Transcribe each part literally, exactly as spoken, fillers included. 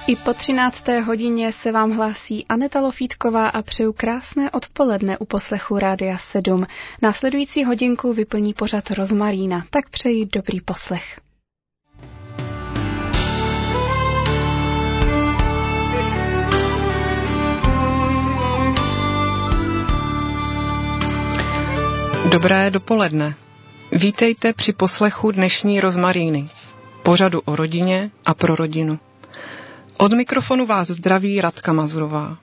I po třinácté hodině se vám hlásí Aneta Lofítková a přeju krásné odpoledne u poslechu Rádia sedm. Následující hodinku vyplní pořad Rozmarína, tak přeji dobrý poslech. Dobré dopoledne. Vítejte při poslechu dnešní Rozmaríny, pořadu o rodině a pro rodinu. Od mikrofonu vás zdraví Radka Mazurová.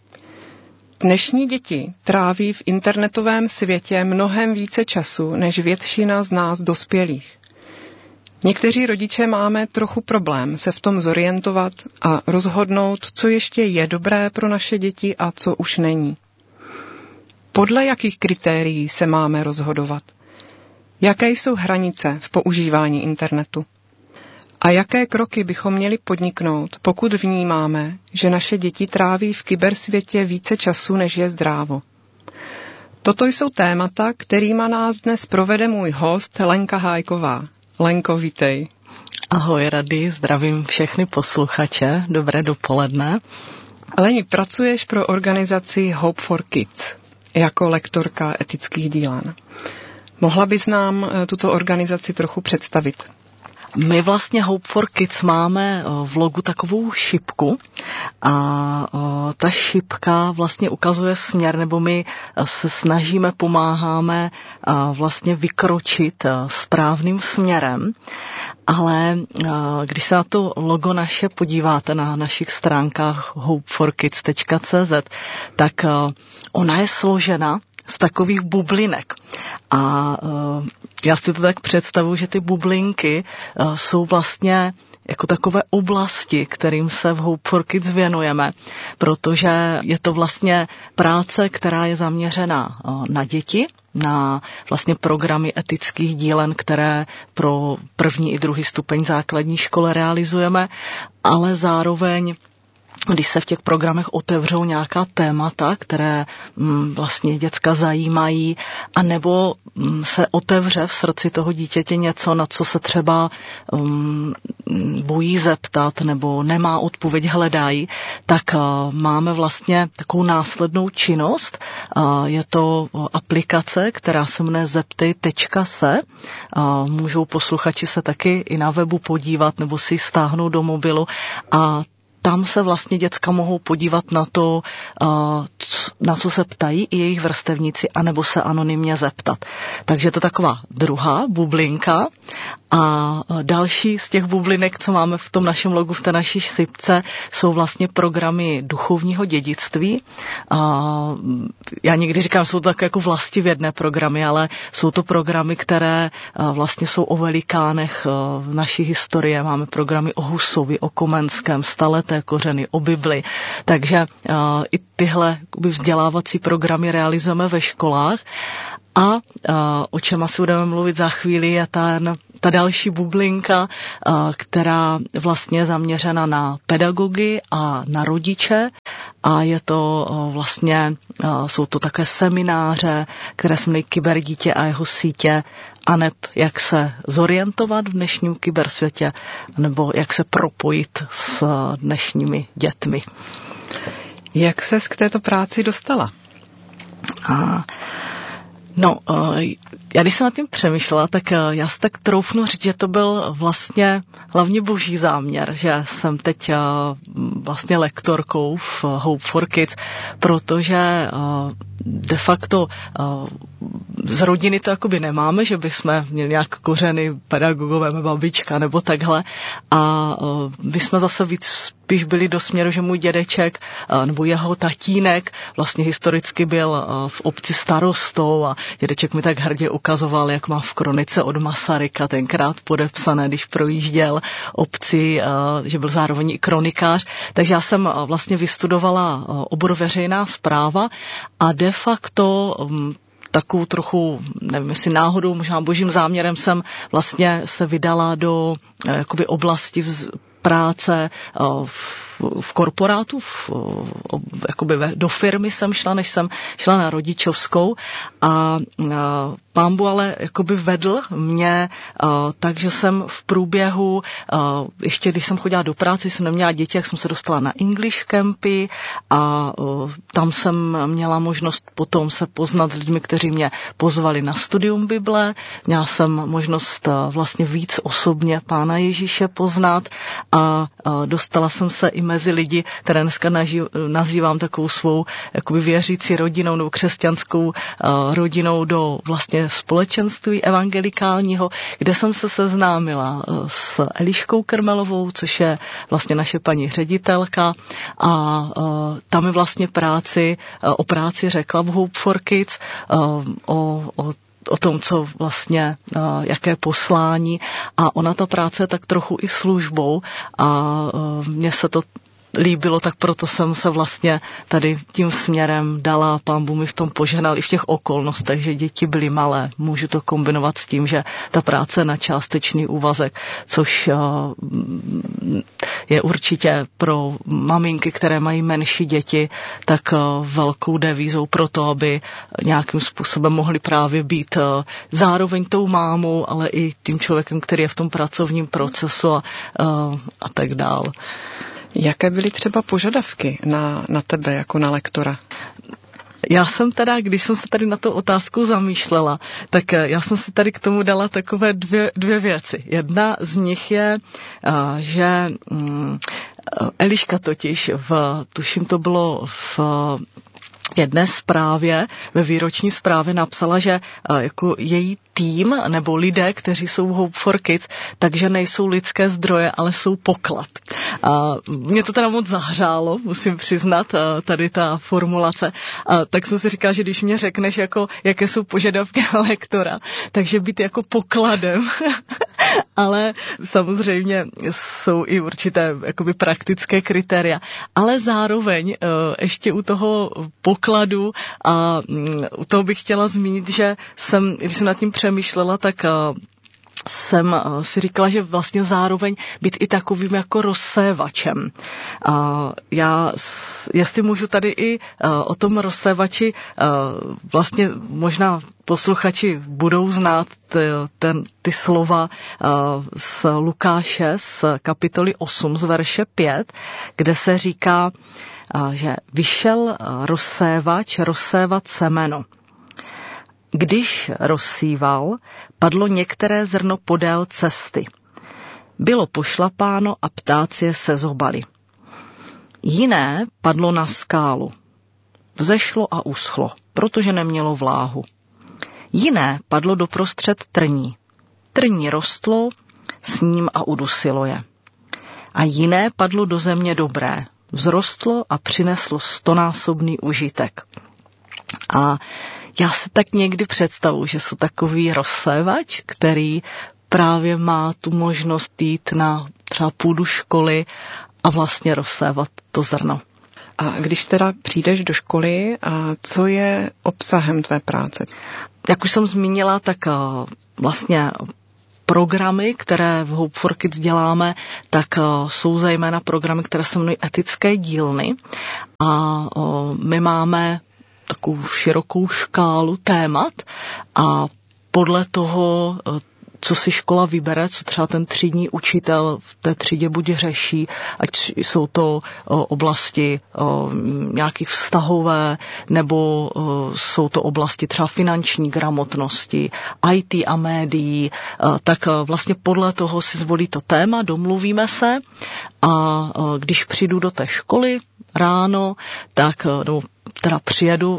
Dnešní děti tráví v internetovém světě mnohem více času než většina z nás dospělých. Někteří rodiče máme trochu problém se v tom zorientovat a rozhodnout, co ještě je dobré pro naše děti a co už není. Podle jakých kritérií se máme rozhodovat? Jaké jsou hranice v používání internetu? A jaké kroky bychom měli podniknout, pokud vnímáme, že naše děti tráví v kybersvětě více času, než je zdrávo? Toto jsou témata, kterýma nás dnes provede můj host Lenka Hájková. Lenko, vítej. Ahoj Rady, zdravím všechny posluchače, dobré dopoledne. Leni, pracuješ pro organizaci Hope for Kids jako lektorka etických dílen. Mohla bys nám tuto organizaci trochu představit? My vlastně Hope for Kids máme v logu takovou šipku a ta šipka vlastně ukazuje směr, nebo my se snažíme, pomáháme vlastně vykročit správným směrem, ale když se na to logo naše podíváte na našich stránkách hope for kids tečka cé zet, tak ona je složena z takových bublinek. A uh, já si to tak představuji, že ty bublinky uh, jsou vlastně jako takové oblasti, kterým se v Hope for Kids věnujeme, protože je to vlastně práce, která je zaměřena uh, na děti, na vlastně programy etických dílen, které pro první i druhý stupeň základní školy realizujeme, ale zároveň když se v těch programech otevřou nějaká témata, které mm, vlastně děcka zajímají, anebo mm, se otevře v srdci toho dítěte něco, na co se třeba um, bojí zeptat, nebo nemá odpověď, hledají, tak uh, máme vlastně takovou následnou činnost. Uh, je to aplikace, která se jmenuje zeptej tečka se. Uh, můžou posluchači se taky i na webu podívat, nebo si ji stáhnout do mobilu a tam se vlastně děcka mohou podívat na to, na co se ptají i jejich vrstevníci, anebo se anonymně zeptat. Takže to je taková druhá bublinka. A další z těch bublinek, co máme v tom našem logu, v té naší šipce, jsou vlastně programy duchovního dědictví. A já někdy říkám, jsou to tak jako vlastivědné programy, ale jsou to programy, které vlastně jsou o velikánech naší historie. Máme programy o Husovi, o Komenském, Staleté kořeny, o Bibli. Takže i tyhle vzdělávací programy realizujeme ve školách. A, a o čem asi budeme mluvit za chvíli, je ten, ta další bublinka, a, která vlastně je zaměřena na pedagogy a na rodiče. A je to a, vlastně, a, jsou to také semináře, které se jmenují Kyberdítě a jeho sítě, aneb jak se zorientovat v dnešním kybersvětě, nebo jak se propojit s dnešními dětmi. Jak ses k této práci dostala? A No, já když jsem nad tím přemýšlela, tak já si tak troufnu říct, že to byl vlastně hlavně boží záměr, že jsem teď vlastně lektorkou v Hope for Kids, protože de facto z rodiny to jakoby nemáme, že bychom měli nějak kořeny pedagogové, babička nebo takhle. A my jsme zase víc spíš byli do směru, že můj dědeček nebo jeho tatínek vlastně historicky byl v obci starostou a dědeček mi tak hrdě ukazoval, jak má v kronice od Masaryka tenkrát podepsané, když projížděl obci, že byl zároveň i kronikář. Takže já jsem vlastně vystudovala obor veřejná správa a de facto takovou trochu, nevím, jestli náhodou, možná božím záměrem jsem vlastně se vydala do jakoby oblasti vz, práce v v korporátu, v, jakoby do firmy jsem šla, než jsem šla na rodičovskou a Pán Bůh ale jakoby vedl mě uh, tak, že jsem v průběhu, uh, ještě když jsem chodila do práce, jsem neměla děti, jak jsem se dostala na English campy a uh, tam jsem měla možnost potom se poznat s lidmi, kteří mě pozvali na studium Bible. Měla jsem možnost uh, vlastně víc osobně Pána Ježíše poznat a uh, dostala jsem se i mezi lidi, které dneska naži- nazývám takovou svou jakoby věřící rodinou nebo křesťanskou uh, rodinou do vlastně společenství evangelikálního, kde jsem se seznámila s Eliškou Krmelovou, což je vlastně naše paní ředitelka a uh, tam mi vlastně práci, uh, o práci řekla v Hope for Kids, uh, o, o o tom, co vlastně, uh, jaké poslání a ona ta práce je tak trochu i službou a uh, mně se to líbilo, tak proto jsem se vlastně tady tím směrem dala. Pán Bůh mi v tom požehnal i v těch okolnostech, že děti byly malé. Můžu to kombinovat s tím, že ta práce na částečný úvazek, což je určitě pro maminky, které mají menší děti, tak velkou devízou pro to, aby nějakým způsobem mohly právě být zároveň tou mámou, ale i tím člověkem, který je v tom pracovním procesu a, a tak dál. Jaké byly třeba požadavky na, na tebe jako na lektora? Já jsem teda, když jsem se tady na tu otázku zamýšlela, tak já jsem si tady k tomu dala takové dvě, dvě věci. Jedna z nich je, že Eliška totiž, v, tuším to bylo v jedné zprávě, ve výroční zprávě napsala, že jako její tým nebo lidé, kteří jsou Hope for Kids, takže nejsou lidské zdroje, ale jsou poklad. A mě to teda moc zahřálo, musím přiznat, tady ta formulace. A tak jsem si říkala, že když mě řekneš, jako, jaké jsou požadavky na lektora, takže být jako pokladem. Ale samozřejmě jsou i určité jakoby praktické kritéria. Ale zároveň ještě u toho pokladu a u toho bych chtěla zmínit, že jsem, když jsem nad tím přemýšlela, tak jsem si říkala, že vlastně zároveň být i takovým jako rozsévačem. Já, jestli můžu tady i o tom rozsévači, vlastně možná posluchači budou znát ten, ty slova z Lukáše z kapitoly osm z verše pět, kde se říká, že vyšel rozsévač rozsévat semeno. Když rozsíval, padlo některé zrno podél cesty. Bylo pošlapáno a ptáci je sezobali. Jiné padlo na skálu. Vzešlo a uschlo, protože nemělo vláhu. Jiné padlo doprostřed trní. Trní rostlo s ním a udusilo je. A jiné padlo do země dobré. Vzrostlo a přineslo stonásobný užitek. A já si tak někdy představuji, že jsou takový rozsévač, který právě má tu možnost jít na třeba půdu školy a vlastně rozsévat to zrno. A když teda přijdeš do školy, a co je obsahem tvé práce? Jak už jsem zmínila, tak vlastně programy, které v Hope for Kids děláme, tak jsou zejména programy, které se jmenují etické dílny a my máme takovou širokou škálu témat a podle toho, co si škola vybere, co třeba ten třídní učitel v té třídě buď řeší, ať jsou to oblasti nějakých vztahové, nebo jsou to oblasti třeba finanční gramotnosti, í té a médií, tak vlastně podle toho si zvolí to téma, domluvíme se a když přijdu do té školy ráno, tak no, teda přijedu,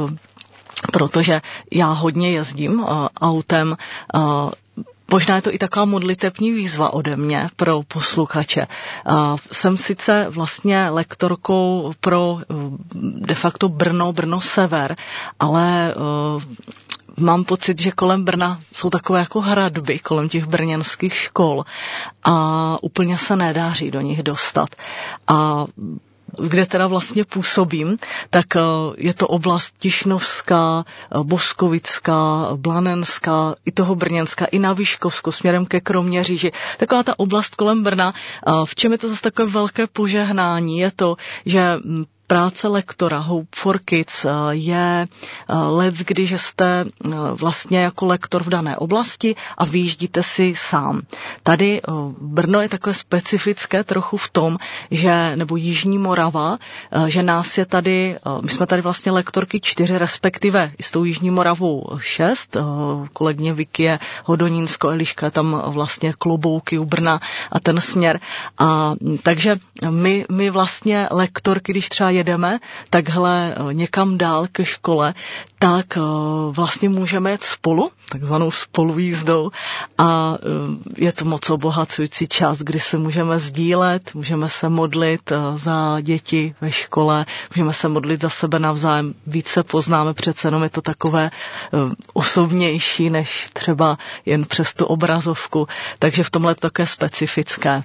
protože já hodně jezdím autem. Možná je to i taková modlitební výzva ode mě pro posluchače. Jsem sice vlastně lektorkou pro de facto Brno, Brno sever, ale mám pocit, že kolem Brna jsou takové jako hradby, kolem těch brněnských škol a úplně se nedáří do nich dostat. A kde teda vlastně působím, tak je to oblast Tišnovská, Boskovická, Blanenská, i toho Brněnská, i na Vyškovsku, směrem ke Kroměříži. Taková ta oblast kolem Brna. V čem je to zase takové velké požehnání? Je to, že práce lektora Hope for Kids je let, když jste vlastně jako lektor v dané oblasti a vyjíždíte si sám. Tady Brno je takové specifické trochu v tom, že, nebo Jižní Morava, že nás je tady, my jsme tady vlastně lektorky čtyři, respektive i s tou Jižní Moravou šest, kolegyně Vicky je Hodonínsko, Eliška je tam vlastně Klobouky u Brna a ten směr. A takže my, my vlastně lektorky, když třeba jedeme takhle někam dál ke škole, tak vlastně můžeme jet spolu, takzvanou spolujízdou, a je to moc obohacující čas, kdy se můžeme sdílet, můžeme se modlit za děti ve škole, můžeme se modlit za sebe navzájem, více poznáme, přece jenom je to takové osobnější, než třeba jen přes tu obrazovku, takže v tomhle je to také specifické.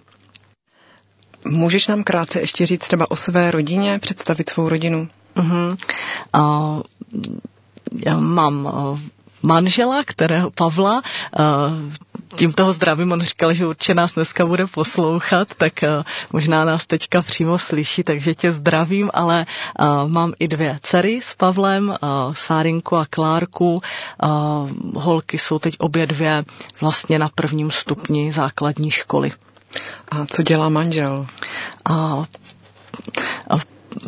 Můžeš nám krátce ještě říct třeba o své rodině, představit svou rodinu? Uh-huh. Uh, já mám uh, manžela, kterého Pavla, uh, tím toho zdravím, on říkal, že určitě nás dneska bude poslouchat, tak uh, možná nás teďka přímo slyší, takže tě zdravím, ale uh, mám i dvě dcery s Pavlem, uh, Sárinku a Klárku. Uh, holky jsou teď obě dvě vlastně na prvním stupni základní školy. A co dělá manžel? A, a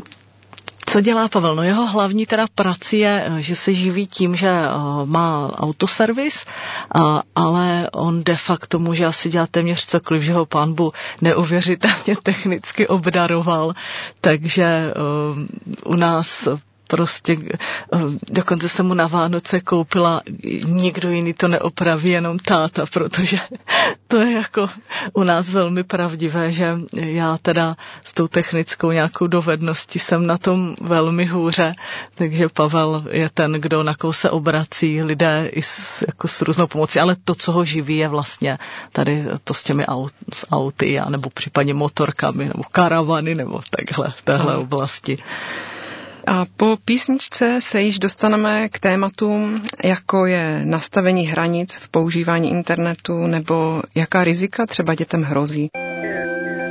co dělá Pavel? No jeho hlavní teda prací je, že se živí tím, že má autoservis, a, ale on de facto může asi dělat téměř cokoliv, že ho pán Bůh neuvěřitelně technicky obdaroval, takže um, u nás prostě, dokonce jsem mu na Vánoce koupila, nikdo jiný to neopraví, jenom táta, protože to je jako u nás velmi pravdivé, že já teda s tou technickou nějakou dovedností jsem na tom velmi hůře, takže Pavel je ten, kdo na koho se obrací lidé i s, jako s různou pomocí, ale to, co ho živí, je vlastně tady to s těmi aut, s auty, nebo případně motorkami, nebo karavany, nebo takhle v téhle oblasti. A po písničce se již dostaneme k tématům, jako je nastavení hranic v používání internetu nebo jaká rizika třeba dětem hrozí.